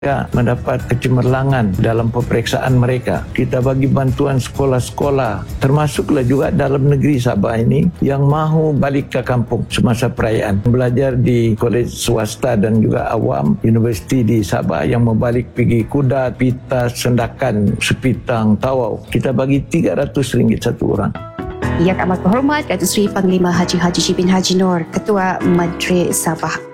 mendapat kecemerlangan dalam peperiksaan mereka. Kita bagi bantuan sekolah-sekolah, termasuklah juga dalam negeri Sabah ini yang mahu balik ke kampung semasa perayaan. Belajar di kolej swasta dan juga awam, universiti di Sabah yang mau balik pergi Kudat, Pitas, Sendakan, Sepitang, Tawau. Kita bagi RM300 satu orang. Yang amat berhormat Datuk Seri Panglima Haji Jibin Haji Nur, Ketua Menteri Sabah.